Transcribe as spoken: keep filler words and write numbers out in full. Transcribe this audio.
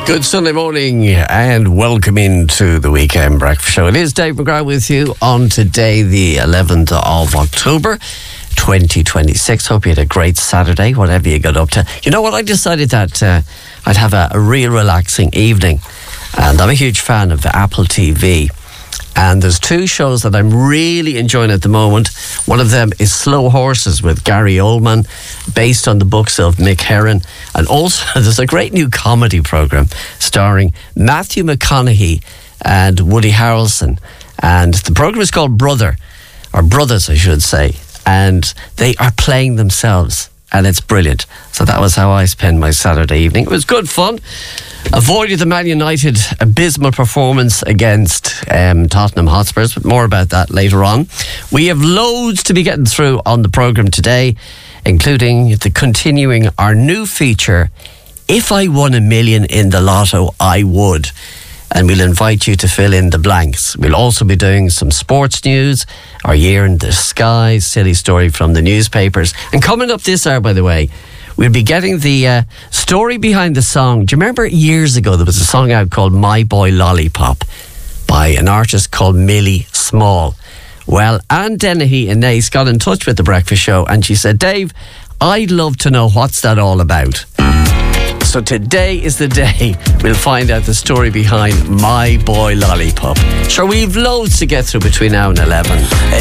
Good Sunday morning and welcome into the Weekend Breakfast Show. It is Dave McGrath with you on today, the eleventh of October, twenty twenty-six. Hope you had a great Saturday, whatever you got up to. You know what? I decided that uh, I'd have a, a real relaxing evening, and I'm a huge fan of Apple T V. And there's two shows that I'm really enjoying at the moment. One of them is Slow Horses with Gary Oldman, based on the books of Mick Herron. And also there's a great new comedy programme starring Matthew McConaughey and Woody Harrelson. And the programme is called Brother, or Brothers I should say. And they are playing themselves. And it's brilliant. So that was how I spent my Saturday evening. It was good fun. Avoided the Man United abysmal performance against um, Tottenham Hotspurs, but more about that later on. We have loads to be getting through on the programme today, including the continuing our new feature, If I Won a Million in the Lotto, I Would. And we'll invite you to fill in the blanks. We'll also be doing some sports news, our year in the sky, silly story from the newspapers. And coming up this hour, by the way, we'll be getting the uh, story behind the song. Do you remember years ago there was a song out called My Boy Lollipop by an artist called Millie Small? Well, Anne Dennehy in Naas got in touch with The Breakfast Show and she said, Dave, I'd love to know what's that all about. So today is the day we'll find out the story behind My Boy Lollipop. Sure, we've loads to get through between now and eleven.